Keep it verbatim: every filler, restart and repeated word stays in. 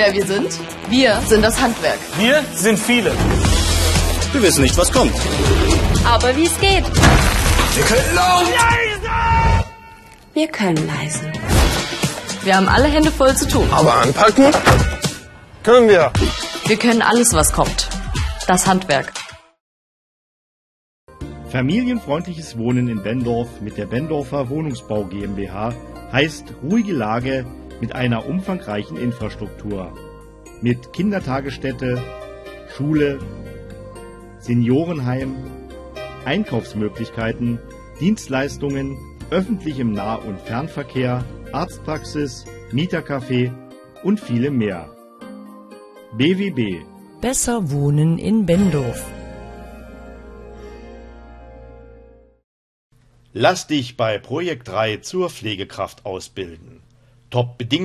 wer wir sind? Wir sind das Handwerk. Wir sind viele. Wir wissen nicht, was kommt. Aber wie es geht. Wir können laut. Wir können leisen. Wir haben alle Hände voll zu tun. Aber anpacken können wir. Wir können alles, was kommt. Das Handwerk. Familienfreundliches Wohnen in Benndorf mit der Benndorfer Wohnungsbau GmbH heißt ruhige Lage mit einer umfangreichen Infrastruktur. Mit Kindertagesstätte, Schule, Seniorenheim, Einkaufsmöglichkeiten, Dienstleistungen, öffentlichem Nah- und Fernverkehr, Arztpraxis, Mietercafé und vielem mehr. B W B. Besser wohnen in Benndorf. Lass dich bei Projekt drei zur Pflegekraft ausbilden. Top-Bedingungen